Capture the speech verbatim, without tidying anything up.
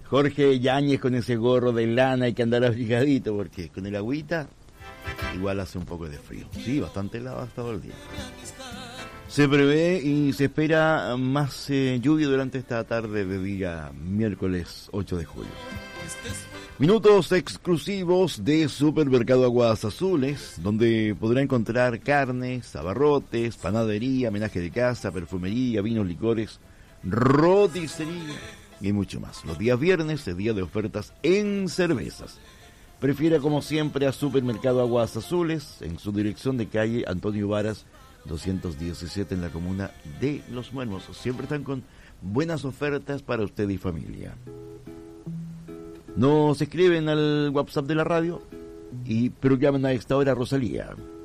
Jorge Yáñez con ese gorro de lana, hay que andar abrigadito porque con el agüita igual hace un poco de frío. Sí, bastante helado todo el día. Se prevé y se espera más eh, lluvia durante esta tarde de día miércoles ocho de julio. Minutos exclusivos de Supermercado Aguas Azules, donde podrá encontrar carnes, abarrotes, panadería, menaje de casa, perfumería, vinos, licores, roticería y mucho más. Los días viernes es día de ofertas en cervezas. Prefiera como siempre a Supermercado Aguas Azules en su dirección de calle Antonio Varas doscientos diecisiete en la comuna de Los Muermos. Siempre están con buenas ofertas para usted y familia. Nos escriben al WhatsApp de la radio y pero llaman a esta hora a Rosalía.